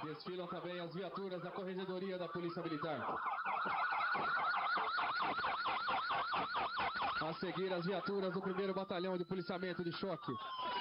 Desfilam também as viaturas da Corregedoria da Polícia Militar. A seguir, as viaturas do 1º Batalhão de Policiamento de Choque.